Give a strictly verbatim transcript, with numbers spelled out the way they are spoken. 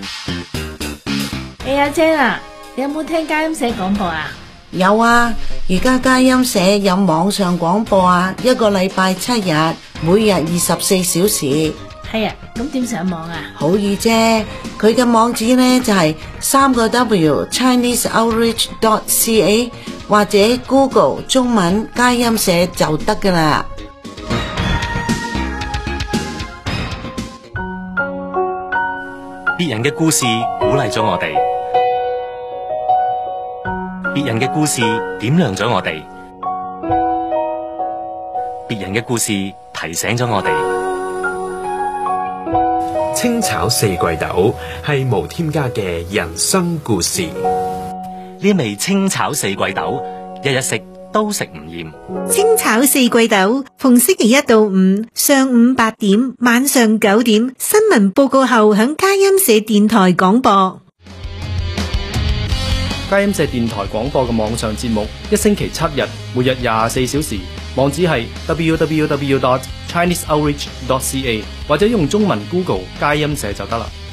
哎呀，姐啊，你有冇聽佳音社廣播啊？ 有啊，而家佳音社有網上廣播啊，一個禮拜七日，每日二十四小時。 係啊，咁點上網啊？ 好易啫，佢嘅網址呢就係三個 W Chinese Outreach dot C A 或者 Google 中文佳音社就得噶啦。 別人嘅故事鼓勵咗我哋，別人嘅故事點亮咗我哋，別人嘅故事提醒咗我哋。 清炒四季豆係無添加嘅人生故事。 呢味清炒四季豆，日日食都食唔厭。 清炒四季豆，逢星期一到五上午八點、晚上九點，新聞報告後響佳音社電台廣播。 佳音社電台廣播嘅網上節目，一星期七日，每日廿四小時，網址係 w w w dot chinese outreach dot c a 或者用中文 Google 佳音社就得啦。